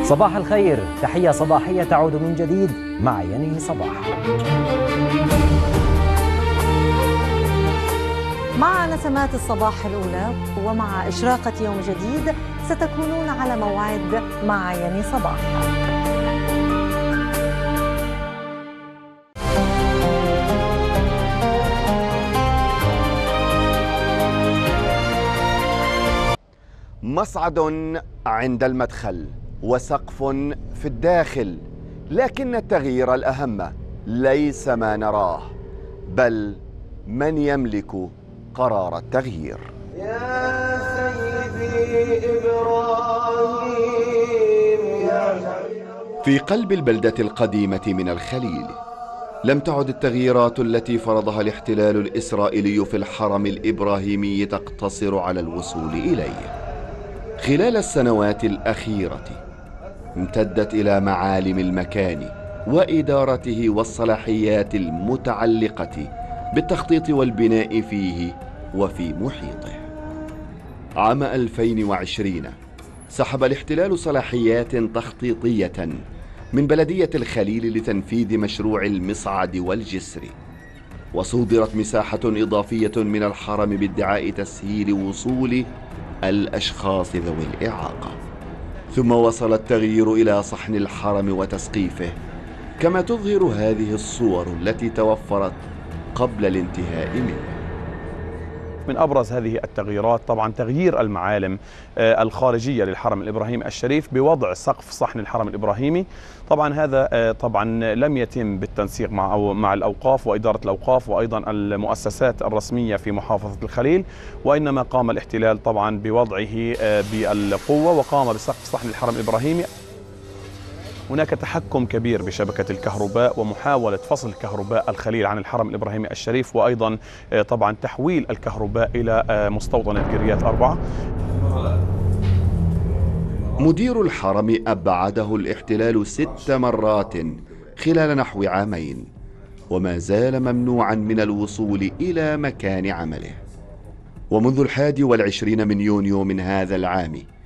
صباح الخير، تحية صباحية تعود من جديد مع يني صباح. مع نسمات الصباح الأولى ومع إشراقة يوم جديد ستكونون على موعد مع يني صباح. مصعد عند المدخل وسقف في الداخل، لكن التغيير الأهم ليس ما نراه بل من يملك قرار التغيير. يا سيدي إبراهيم في قلب البلدة القديمة من الخليل لم تعد التغييرات التي فرضها الاحتلال الإسرائيلي في الحرم الإبراهيمي تقتصر على الوصول إليه. خلال السنوات الأخيرة امتدت إلى معالم المكان وإدارته والصلاحيات المتعلقة بالتخطيط والبناء فيه وفي محيطه. عام 2020 سحب الاحتلال صلاحيات تخطيطية من بلدية الخليل لتنفيذ مشروع المصعد والجسر، وصودرت مساحة إضافية من الحرم بادعاء تسهيل وصول الأشخاص ذوي الإعاقة. ثم وصل التغيير إلى صحن الحرم وتسقيفه، كما تظهر هذه الصور التي توفرت قبل الانتهاء منه. من أبرز هذه التغييرات طبعا تغيير المعالم الخارجية للحرم الإبراهيمي الشريف بوضع سقف صحن الحرم الإبراهيمي. طبعا هذا طبعا لم يتم بالتنسيق مع الأوقاف وإدارة الأوقاف وأيضا المؤسسات الرسمية في محافظة الخليل، وإنما قام الاحتلال طبعا بوضعه بالقوة وقام بسقف صحن الحرم الإبراهيمي. هناك تحكم كبير بشبكة الكهرباء ومحاولة فصل كهرباء الخليل عن الحرم الإبراهيمي الشريف، وأيضا طبعا تحويل الكهرباء إلى مستوطنة قريات 4. مدير الحرم أبعده الاحتلال 6 مرات خلال نحو عامين، وما زال ممنوعا من الوصول إلى مكان عمله. ومنذ 21 من يونيو من هذا العام